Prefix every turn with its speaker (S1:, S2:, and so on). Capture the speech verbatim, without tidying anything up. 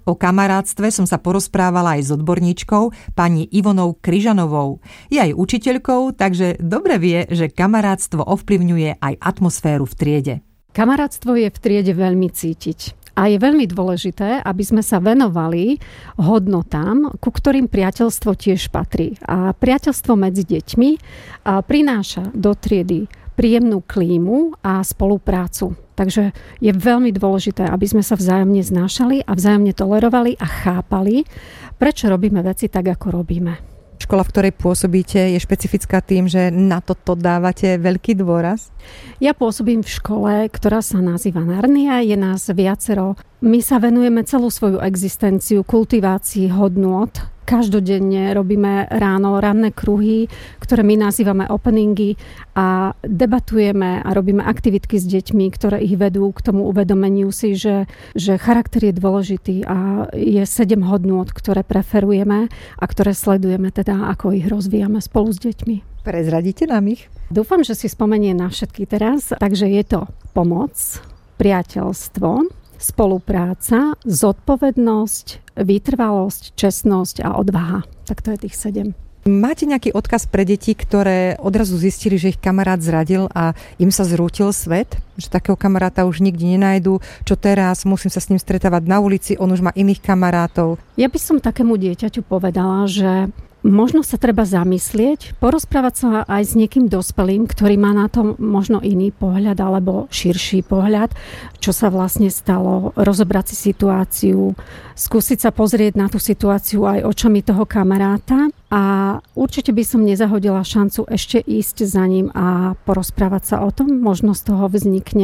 S1: O kamarátstve som sa porozprávala aj s odborníčkou, pani Ivonou Kryžanovou. Je aj učiteľkou, takže dobre vie, že kamarátstvo ovplyvňuje aj atmosféru v triede.
S2: Kamarátstvo je v triede veľmi cítiť. A je veľmi dôležité, aby sme sa venovali hodnotám, ku ktorým priateľstvo tiež patrí. A priateľstvo medzi deťmi prináša do triedy príjemnú klímu a spoluprácu. Takže je veľmi dôležité, aby sme sa vzájomne znášali a vzájomne tolerovali a chápali, prečo robíme veci tak, ako robíme.
S1: Škola, v ktorej pôsobíte, je špecifická tým, že na toto dávate veľký dôraz?
S2: Ja pôsobím v škole, ktorá sa nazýva Narnia. Je nás viacero. My sa venujeme celú svoju existenciu kultivácii hodnôt. Každodenne robíme ráno ranné kruhy, ktoré my nazývame openingy a debatujeme a robíme aktivitky s deťmi, ktoré ich vedú k tomu uvedomeniu si, že, že charakter je dôležitý a je sedem hodnôt, ktoré preferujeme a ktoré sledujeme, teda ako ich rozvíjame spolu s deťmi.
S1: Prezradíte nám ich?
S2: Dúfam, že si spomenie na všetky teraz. Takže je to pomoc, priateľstvo, spolupráca, zodpovednosť, vytrvalosť, čestnosť a odvaha. Tak to je tých sedem.
S1: Máte nejaký odkaz pre deti, ktoré odrazu zistili, že ich kamarát zradil a im sa zrútil svet? Že takého kamaráta už nikdy nenajdu. Čo teraz? Musím sa s ním stretávať na ulici, on už má iných kamarátov.
S2: Ja by som takému dieťaťu povedala, že možno sa treba zamyslieť, porozprávať sa aj s niekým dospelým, ktorý má na to možno iný pohľad alebo širší pohľad, čo sa vlastne stalo, rozobrať si situáciu, skúsiť sa pozrieť na tú situáciu aj očami toho kamaráta a určite by som nezahodila šancu ešte ísť za ním a porozprávať sa o tom, možno z toho vznikne